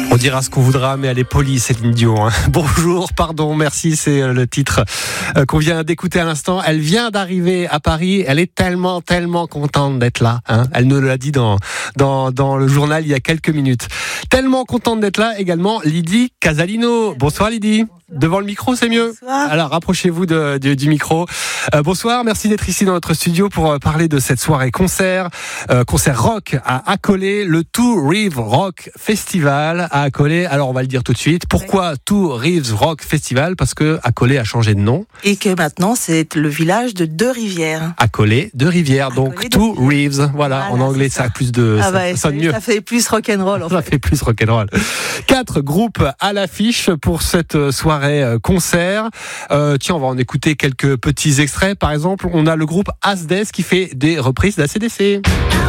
On dira ce qu'on voudra, mais elle est polie, Céline Dion. Bonjour, pardon, merci, c'est le titre qu'on vient d'écouter à l'instant. Elle vient d'arriver à Paris, elle est tellement contente d'être là. Elle nous l'a dit dans le journal il y a quelques minutes. Tellement contente d'être là également, Lydie Casalino. Bonsoir Lydie. Devant le micro, c'est mieux. Bonsoir. Alors, rapprochez-vous du micro. Bonsoir, merci d'être ici dans notre studio pour parler de cette soirée concert rock à Accolé, le Two Rives Rock Festival à Accolé. Alors, on va le dire tout de suite. Pourquoi Two Rives Rock Festival ? Parce que Accolé a changé de nom. Et que maintenant, c'est le village de Deux-Rivières. Accolé, Deux-Rivières. Donc, Two Rives. Voilà, en anglais, ça a plus de... ça sonne mieux. Ça fait plus rock'n'roll, en fait. Ça fait plus rock'n'roll. 4 groupes à l'affiche pour cette soirée concert. Tiens, on va en écouter quelques petits extraits. Par exemple, on a le groupe Asdes qui fait des reprises d'ACDC.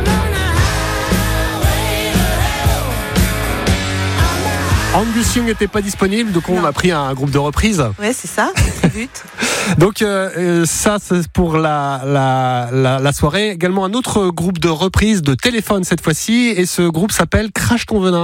Angus Young n'était pas disponible, donc on a pris un groupe de reprises. Ouais, c'est ça, c'est le but. Donc ça, c'est pour la soirée. Également un autre groupe de reprises de téléphone cette fois-ci, et ce groupe s'appelle Crash ton venin.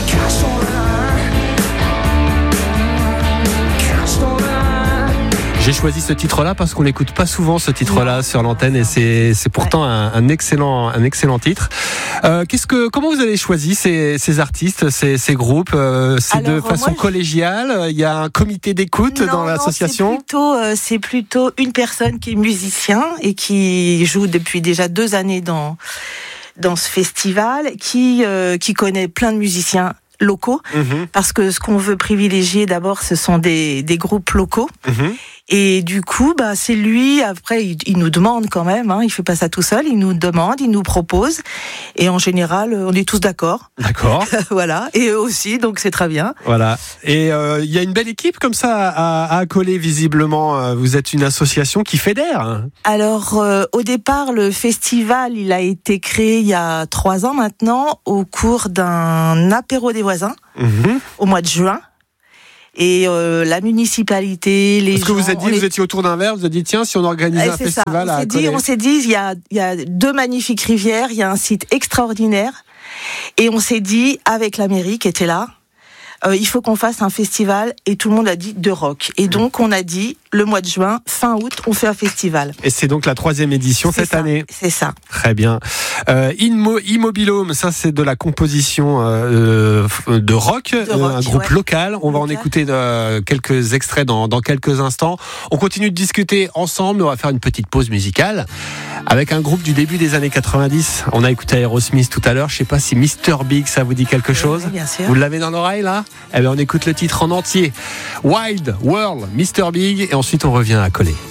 J'ai choisi ce titre-là parce qu'on n'écoute pas souvent ce titre-là sur l'antenne, et c'est pourtant un excellent titre. Comment vous avez choisi ces artistes, ces groupes? C'est de façon collégiale? Il y a un comité d'écoute dans l'association? C'est plutôt une personne qui est musicien et qui joue depuis déjà 2 années dans ce festival, qui connaît plein de musiciens locaux, parce que ce qu'on veut privilégier d'abord, ce sont des groupes locaux. Et du coup, c'est lui, après, il nous demande quand même, il fait pas ça tout seul, il nous demande, il nous propose, et en général, on est tous d'accord. D'accord. Voilà, et eux aussi, donc c'est très bien. Voilà. Et il y a une belle équipe comme ça à Accolé, visiblement. Vous êtes une association qui fédère. Alors, au départ, le festival, il a été créé il y a 3 ans maintenant, au cours d'un apéro des voisins, au mois de juin. Et la municipalité, les gens... Parce que vous êtes dit, vous étiez autour d'un verre, vous avez dit, tiens, si on organisait un festival à Accolé. On s'est dit, il y a 2 magnifiques rivières, il y a un site extraordinaire, et on s'est dit, avec la mairie qui était là, il faut qu'on fasse un festival, et tout le monde a dit de rock. Et donc, on a dit, le mois de juin, fin août, on fait un festival. Et c'est donc la 3e édition cette année. C'est ça. Très bien. Immobilhome, ça c'est de la composition de rock, un groupe local. On va en écouter quelques extraits dans quelques instants. On continue de discuter ensemble. On va faire une petite pause musicale avec un groupe du début des années 90. On a écouté Aerosmith tout à l'heure. Je sais pas si Mr. Big, ça vous dit quelque chose? Oui, bien sûr. Vous l'avez dans l'oreille là? Eh bien, on écoute le titre en entier. Wild World, Mr. Big, et ensuite on revient à Accolé.